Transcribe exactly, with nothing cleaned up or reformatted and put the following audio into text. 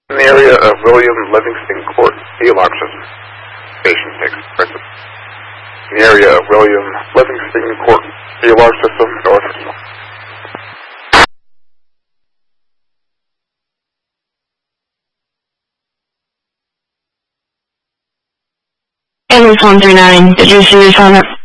In the area of William Livingston Court, the alarm system. Station six, present. In the area of William Livingston Court, the alarm system, north. Airways one three nine, did you see your summit?